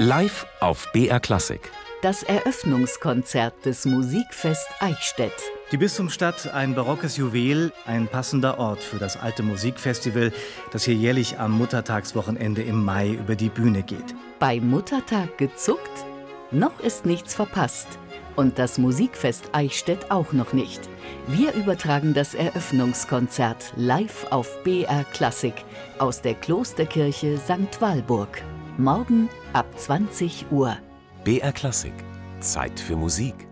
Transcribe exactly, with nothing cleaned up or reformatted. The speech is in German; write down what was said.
Live auf B R Klassik. Das Eröffnungskonzert des Musikfest Eichstätt. Die Bistumsstadt, ein barockes Juwel, ein passender Ort für das alte Musikfestival, das hier jährlich am Muttertagswochenende im Mai über die Bühne geht. Bei Muttertag gezuckt? Noch ist nichts verpasst. Und das Musikfest Eichstätt auch noch nicht. Wir übertragen das Eröffnungskonzert live auf B R Klassik aus der Klosterkirche Sankt Walburg. Morgen ab zwanzig Uhr. B R Klassik. Zeit für Musik.